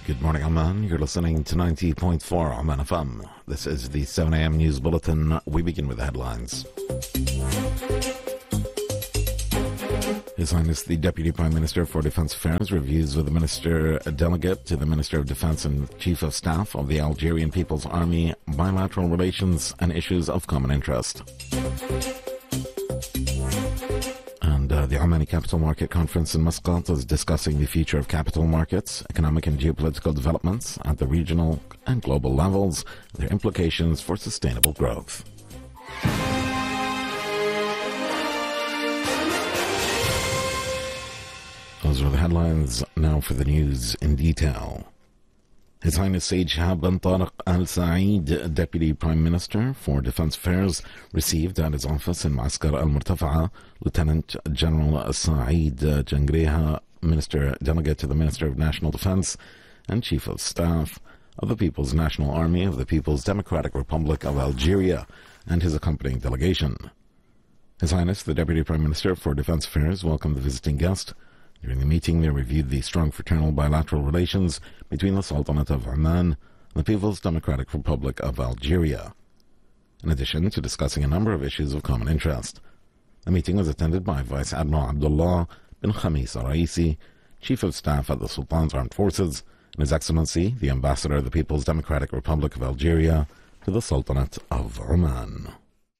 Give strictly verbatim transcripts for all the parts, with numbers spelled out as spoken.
Good morning, Oman. You're listening to ninety point four Oman F M. This is the seven a.m. News Bulletin. We begin with the headlines. His Highness the Deputy Prime Minister for Defence Affairs reviews with the Minister Delegate to the Minister of Defence and Chief of Staff of the Algerian People's Army bilateral relations and issues of common interest. And uh, the Omani Capital Market Conference in Muscat is discussing the future of capital markets, economic and geopolitical developments at the regional and global levels, their implications for sustainable growth. Those are the headlines. Now for the news in detail. His Highness Said Shihab bin Tariq Al Saeed, Deputy Prime Minister for Defence Affairs, received at his office in Maaskar Al Murtafa'a Lieutenant General Saeed Jangreha, Minister Delegate to the Minister of National Defence and Chief of Staff of the People's National Army of the People's Democratic Republic of Algeria, and his accompanying delegation. His Highness the Deputy Prime Minister for Defence Affairs welcomed the visiting guest. During the meeting, they reviewed the strong fraternal bilateral relations between the Sultanate of Oman and the People's Democratic Republic of Algeria, in addition to discussing a number of issues of common interest. The meeting was attended by Vice Admiral Abdullah bin Khamis Al-Raisi, Chief of Staff at the Sultan's Armed Forces, and His Excellency, the Ambassador of the People's Democratic Republic of Algeria to the Sultanate of Oman.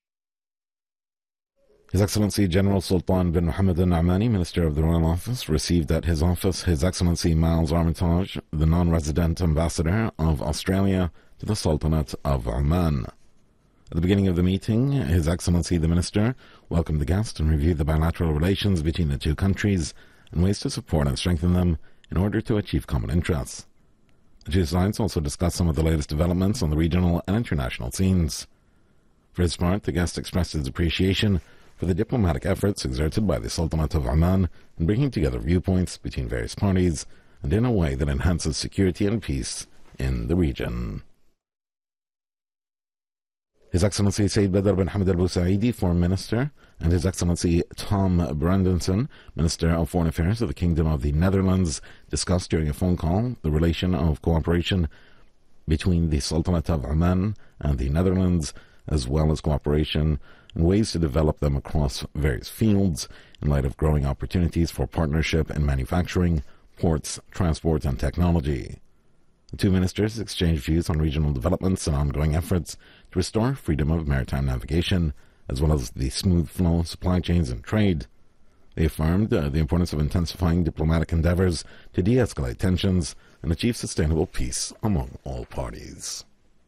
His Excellency General Sultan bin Mohammed Al Na'mani, Minister of the Royal Office, received at his office His Excellency Miles Armitage, the non-resident Ambassador of Australia to the Sultanate of Oman. At the beginning of the meeting, His Excellency the Minister welcomed the guest and reviewed the bilateral relations between the two countries and ways to support and strengthen them in order to achieve common interests. The two sides also discussed some of the latest developments on the regional and international scenes. For his part, the guest expressed his appreciation for the diplomatic efforts exerted by the Sultanate of Oman in bringing together viewpoints between various parties and in a way that enhances security and peace in the region. His Excellency Sayyid Badr bin Hamad Al Busaidi, Foreign Minister, and His Excellency Tom Brandenson, Minister of Foreign Affairs of the Kingdom of the Netherlands, discussed during a phone call the relation of cooperation between the Sultanate of Oman and the Netherlands, as well as cooperation and ways to develop them across various fields in light of growing opportunities for partnership in manufacturing, ports, transport, and technology. The two ministers exchanged views on regional developments and ongoing efforts to restore freedom of maritime navigation, as well as the smooth flow of supply chains and trade. They affirmed uh, the importance of intensifying diplomatic endeavors to de-escalate tensions and achieve sustainable peace among all parties.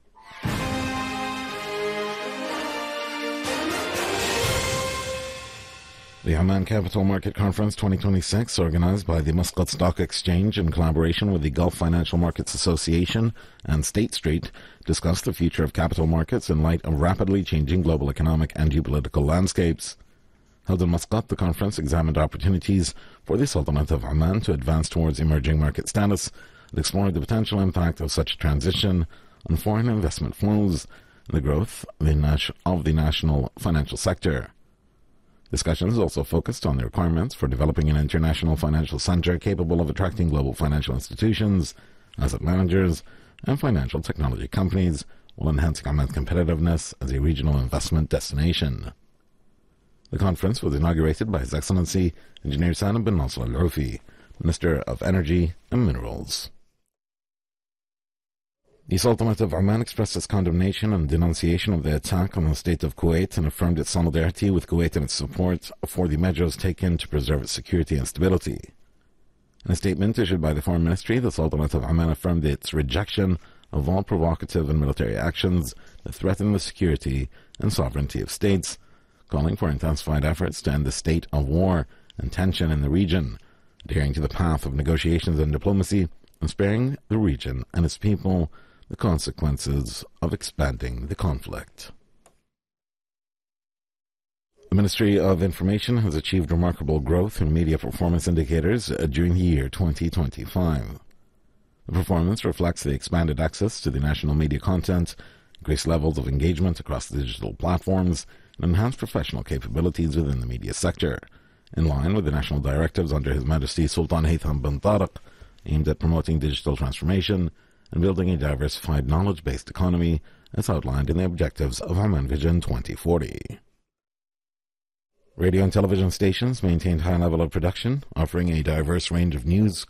The Oman Capital Market Conference twenty twenty-six, organized by the Muscat Stock Exchange in collaboration with the Gulf Financial Markets Association and State Street, discussed the future of capital markets in light of rapidly changing global economic and geopolitical landscapes. Held in Muscat, the conference examined opportunities for the Sultanate of Oman to advance towards emerging market status and explored the potential impact of such a transition on foreign investment flows and the growth of the national financial sector. Discussions also focused on the requirements for developing an international financial center capable of attracting global financial institutions, asset managers, and financial technology companies, while enhancing Oman's competitiveness as a regional investment destination. The conference was inaugurated by His Excellency Engineer Salim bin Nasser Al-Roufi, Minister of Energy and Minerals. The Sultanate of Oman expressed its condemnation and denunciation of the attack on the state of Kuwait and affirmed its solidarity with Kuwait and its support for the measures taken to preserve its security and stability. In a statement issued by the Foreign Ministry, the Sultanate of Oman affirmed its rejection of all provocative and military actions that threaten the security and sovereignty of states, calling for intensified efforts to end the state of war and tension in the region, adhering to the path of negotiations and diplomacy, and sparing the region and its people the consequences of expanding the conflict. The Ministry of Information has achieved remarkable growth in media performance indicators during the year twenty twenty-five. The performance reflects the expanded access to the national media content, increased levels of engagement across the digital platforms, and enhanced professional capabilities within the media sector, in line with the national directives under His Majesty Sultan Haytham bin Tariq aimed at promoting digital transformation and building a diversified knowledge-based economy as outlined in the objectives of Oman Vision twenty forty. Radio and television stations maintained high level of production, offering a diverse range of news,